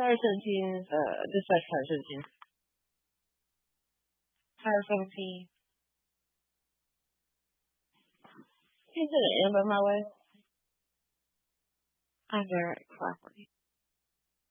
开圣经，just like 看圣经。 开圣经。 听这个 Amber my way. I'm very clever.